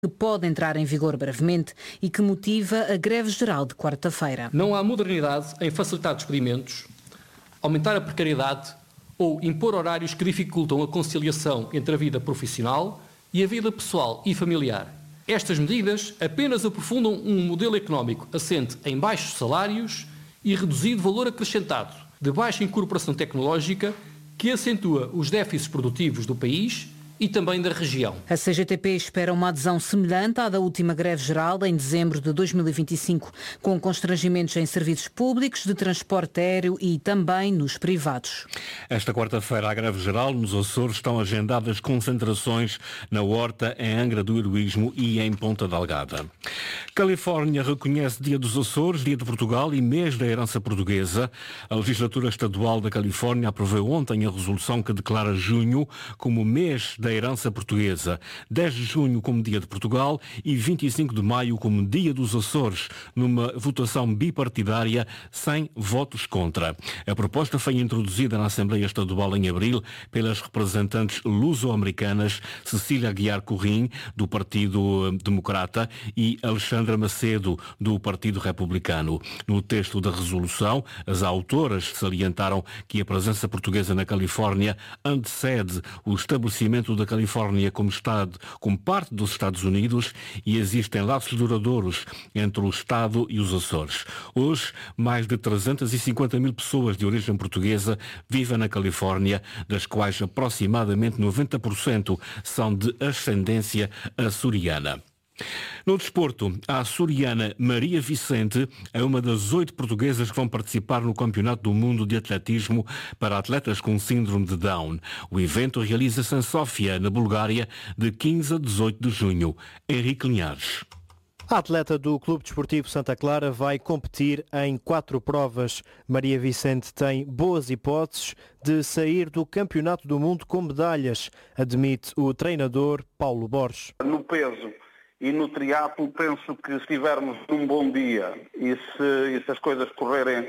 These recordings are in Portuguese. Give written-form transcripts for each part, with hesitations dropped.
que pode entrar em vigor brevemente e que motiva a greve geral de quarta-feira. Não há modernidade em facilitar despedimentos, aumentar a precariedade ou impor horários que dificultam a conciliação entre a vida profissional e a vida pessoal e familiar. Estas medidas apenas aprofundam um modelo económico assente em baixos salários e reduzido valor acrescentado, de baixa incorporação tecnológica, que acentua os déficits produtivos do país e também da região. A CGTP espera uma adesão semelhante à da última greve geral em dezembro de 2025, com constrangimentos em serviços públicos, de transporte aéreo e também nos privados. Esta quarta-feira, à greve geral, nos Açores, estão agendadas concentrações na Horta, em Angra do Heroísmo e em Ponta Delgada. Califórnia reconhece Dia dos Açores, Dia de Portugal e Mês da Herança Portuguesa. A legislatura estadual da Califórnia aprovou ontem a resolução que declara junho como mês da herança portuguesa, 10 de junho como Dia de Portugal e 25 de maio como Dia dos Açores, numa votação bipartidária sem votos contra. A proposta foi introduzida na Assembleia Estadual em abril pelas representantes luso-americanas Cecília Aguiar Corrim, do Partido Democrata, e Alexandra Macedo, do Partido Republicano. No texto da resolução, as autoras salientaram que a presença portuguesa na Califórnia antecede o estabelecimento da Califórnia como Estado, como parte dos Estados Unidos, e existem laços duradouros entre o Estado e os Açores. Hoje, mais de 350 mil pessoas de origem portuguesa vivem na Califórnia, das quais aproximadamente 90% são de ascendência açoriana. No desporto, a açoriana Maria Vicente é uma das 8 portuguesas que vão participar no Campeonato do Mundo de Atletismo para atletas com síndrome de Down. O evento realiza-se em Sófia, na Bulgária, de 15 a 18 de junho. Henrique Linhares. A atleta do Clube Desportivo Santa Clara vai competir em 4 provas. Maria Vicente tem boas hipóteses de sair do Campeonato do Mundo com medalhas, admite o treinador Paulo Borges. No peso e no triatlo, penso que se estivermos num bom dia e se as coisas correrem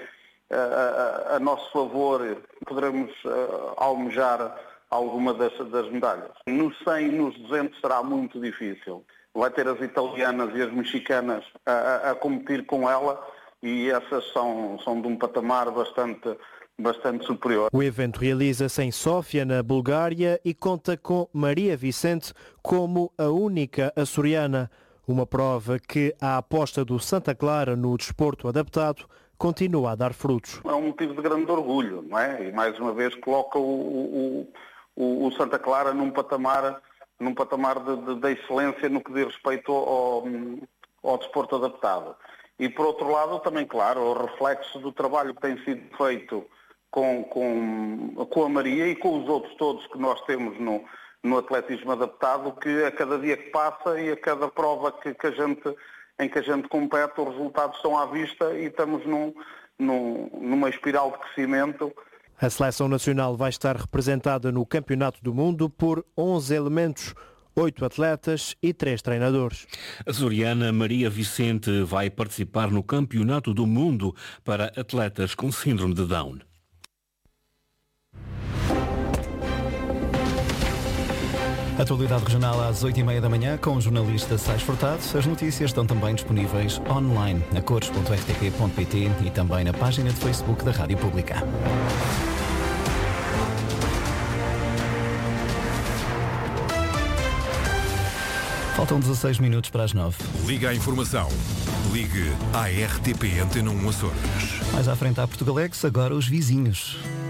a nosso favor, poderemos almejar alguma das medalhas. No 100 e nos 200 será muito difícil. Vai ter as italianas e as mexicanas a competir com ela, e essas são de um patamar bastante superior. O evento realiza-se em Sófia, na Bulgária, e conta com Maria Vicente como a única açoriana. Uma prova que a aposta do Santa Clara no desporto adaptado continua a dar frutos. É um motivo de grande orgulho, não é? E mais uma vez coloca o Santa Clara num patamar de excelência no que diz respeito ao desporto adaptado. E por outro lado também, claro, o reflexo do trabalho que tem sido feito com a Maria e com os outros todos que nós temos no atletismo adaptado, que a cada dia que passa e a cada prova em que a gente compete, os resultados estão à vista e estamos numa espiral de crescimento. A seleção nacional vai estar representada no Campeonato do Mundo por 11 elementos, 8 atletas e 3 treinadores. A açoriana Maria Vicente vai participar no Campeonato do Mundo para atletas com síndrome de Down. Atualidade regional às 8h30 da manhã com o jornalista Sais Furtado. As notícias estão também disponíveis online na cores.rtp.pt e também na página de Facebook da Rádio Pública. Faltam 16 minutos para as 9. Liga à informação. Ligue à RTP Antena 1 Açores. Mais à frente à Portugalex, agora os vizinhos.